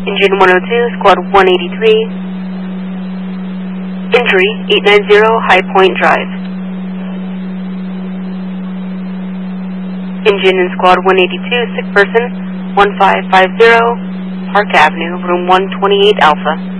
Engine 102, Squad 183. Injury 890 High Point Drive. Engine in Squad 182, sick person 1550 Park Avenue, room 128 Alpha.